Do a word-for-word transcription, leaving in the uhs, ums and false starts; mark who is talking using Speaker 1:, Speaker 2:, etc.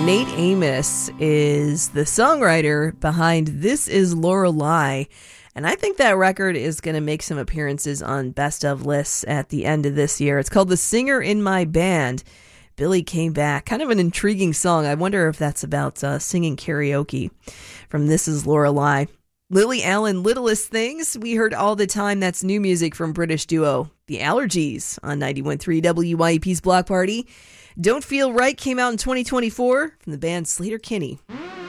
Speaker 1: Nate Amos is the songwriter behind This Is Lorelei, and I think that record is going to make some appearances on best of lists at the end of this year. It's called The Singer in My Band. Billy Came Back. Kind of an intriguing song. I wonder if that's about uh, singing karaoke from This Is Lorelei. Lily Allen, Littlest Things, we heard All the Time. That's new music from British duo The Allergies on ninety-one point three W Y E P's Block Party. Don't Feel Right came out in twenty twenty-four from the band Slater Kinney.